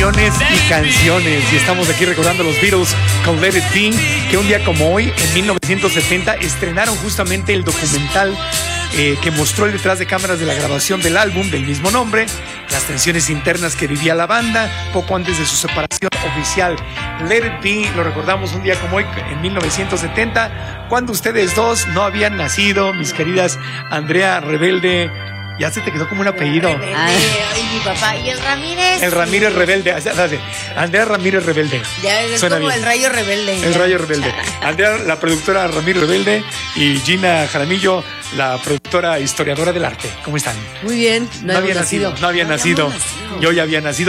canciones y canciones. Y estamos aquí recordando los Beatles con Let It Be, que un día como hoy, en 1970, estrenaron justamente el documental que mostró el detrás de cámaras de la grabación del álbum del mismo nombre, las tensiones internas que vivía la banda poco antes de su separación oficial. Let It Be lo recordamos un día como hoy, en 1970, cuando ustedes dos no habían nacido, mis queridas Andrea Rebelde. Ya se te quedó como un apellido. Y mi papá. ¿Y el Ramírez? El Ramírez Rebelde. Andrea Ramírez Rebelde. Ya es suena como bien. el Rayo Rebelde. El Rayo Rebelde. Andrea, la productora Ramírez Rebelde, y Gina Jaramillo, la productora historiadora del arte. ¿Cómo están? Muy bien. No había nacido. Yo ya había nacido,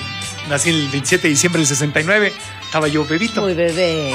nací el 27 de diciembre del 69. Estaba yo bebito. Muy bebé.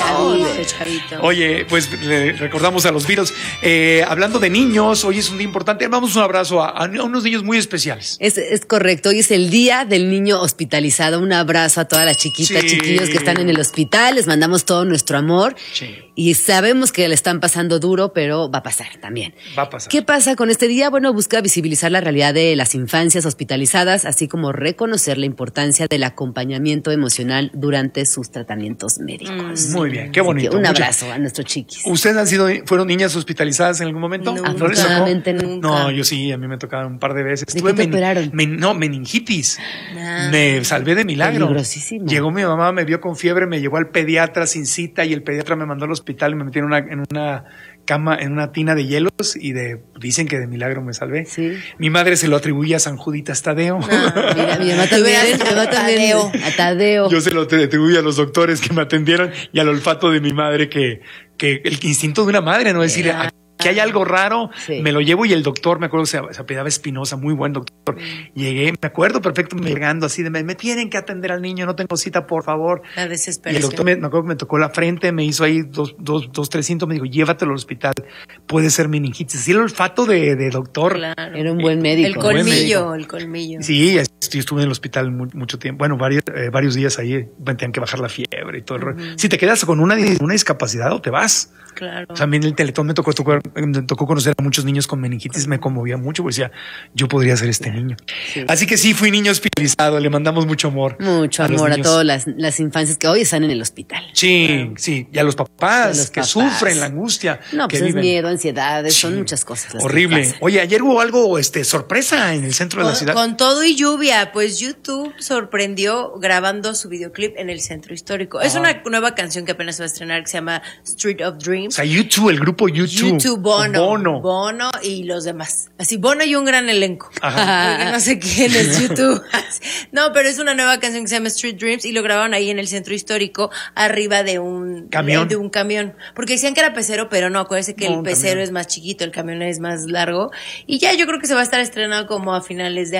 Chavito. Oye, pues le recordamos a los Beatles. Hablando de niños, hoy es un día importante. Vamos un abrazo a unos niños muy especiales. Es correcto. Hoy es el día del niño hospitalizado. Un abrazo a todas las chiquitas, Sí. chiquillos que están en el hospital. Les mandamos todo nuestro amor. Sí. Y sabemos que le están pasando duro, pero va a pasar también. Va a pasar. ¿Qué pasa con este día? Bueno, busca visibilizar la realidad de las infancias hospitalizadas, así como reconocer la importancia del acompañamiento emocional durante sus tratamientos médicos. Muy bien, qué bonito. Un abrazo a nuestros chiquis. ¿Ustedes fueron niñas hospitalizadas en algún momento? No, ¿A Flores tocó? afortunadamente nunca. No, yo sí, a mí me tocaron un par de veces. ¿De qué te operaron? Meningitis. Me salvé de milagro. Peligrosísimo. Llegó mi mamá, me vio con fiebre, me llevó al pediatra sin cita y el pediatra me mandó al hospital y me metieron en una cama, en una tina de hielos dicen que de milagro me salvé. Sí. Mi madre se lo atribuye a San Juditas Tadeo. Mira, mi mamá también. A Tadeo. Yo se lo atribuyo a los doctores que me atendieron y al olfato de mi madre, que el instinto de una madre, ¿no? Es decir, que hay algo raro, Sí. me lo llevo. Y el doctor, me acuerdo, se apellidaba Espinosa, muy buen doctor. Llegué, me acuerdo perfecto, llegando así de, me tienen que atender al niño, no tengo cita, por favor. La Y desesperación. el doctor me acuerdo que me tocó la frente, me hizo ahí dos, 3 síntomas, me dijo, llévatelo al hospital, puede ser meningitis. Sí, el olfato de doctor. Claro. Era un buen médico. El Buen médico. colmillo. Sí, yo estuve en el hospital mucho tiempo, bueno, varios días ahí, me tenían que bajar la fiebre y todo el rollo. Si te quedas con una discapacidad o te vas. Claro. También el Teletón me tocó conocer a muchos niños con meningitis, me conmovía mucho, porque decía, yo podría ser este niño. Sí. Así que sí, fui niño hospitalizado, le mandamos mucho amor. Mucho a los amor a niños. todas las infancias que hoy están en el hospital. Sí, sí, y a los papás que papás. sufren la angustia. No, que pues es viven. miedo, ansiedades, son Sí. muchas cosas. las que Horrible. pasan. Oye, ayer hubo algo sorpresa en el centro de la ciudad. Con todo y lluvia, pues YouTube sorprendió grabando su videoclip en el centro histórico. Es una nueva canción que apenas se va a estrenar que se llama Street of O Dreams. sea, YouTube, el grupo YouTube. YouTube, Bono y los demás. Así, Bono y un gran elenco. Ajá. Porque no sé quién es YouTube. No, pero es una nueva canción que se llama Street Dreams y lo grabaron ahí en el centro histórico, arriba de un ¿Camión? De un camión. Porque decían que era pecero, pero no, acuérdense que No, el un pecero camión. es más chiquito, el camión es más largo. Y ya yo creo que se va a estar estrenado como a finales de